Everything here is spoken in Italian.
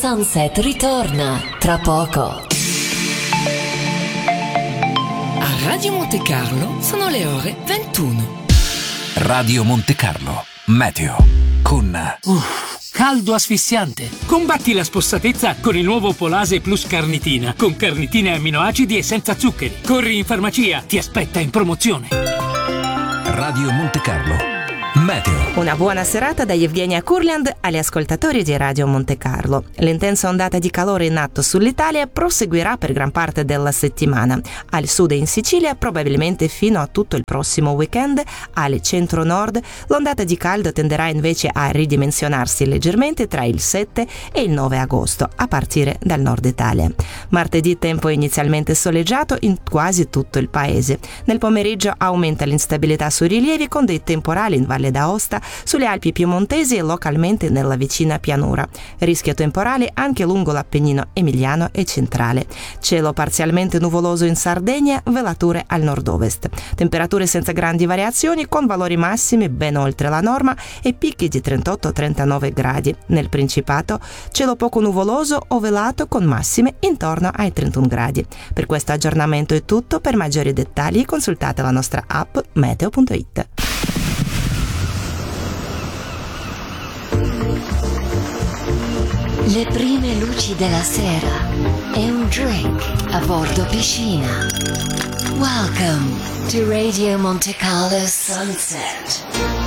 Sunset ritorna tra poco. A Radio Monte Carlo sono le ore 21. Radio Monte Carlo, meteo, con... caldo asfissiante. Combatti la spossatezza con il nuovo Polase Plus Carnitina, con carnitine e amminoacidi e senza zuccheri. Corri in farmacia, ti aspetta in promozione. Radio Monte Carlo, meteo. Una buona serata da Evgenia Kurland agli ascoltatori di Radio Monte Carlo. L'intensa ondata di calore in atto sull'Italia proseguirà per gran parte della settimana. Al sud e in Sicilia probabilmente fino a tutto il prossimo weekend. Al centro-nord l'ondata di caldo tenderà invece a ridimensionarsi leggermente tra il 7 e il 9 agosto, a partire dal nord Italia. Martedì tempo inizialmente soleggiato in quasi tutto il paese. Nel pomeriggio aumenta l'instabilità sui rilievi con dei temporali in Valle d'Aosta, sulle Alpi piemontesi e localmente nella vicina pianura. Rischio temporale anche lungo l'Appennino emiliano e centrale. Cielo parzialmente nuvoloso in Sardegna, velature al nord-ovest. Temperature senza grandi variazioni con valori massimi ben oltre la norma e picchi di 38-39 gradi. Nel Principato cielo poco nuvoloso o velato con massime intorno ai 31 gradi. Per questo aggiornamento è tutto. Per maggiori dettagli consultate la nostra app meteo.it. Le prime luci della sera e un drink a bordo piscina. Welcome to Radio Monte Carlo Sunset.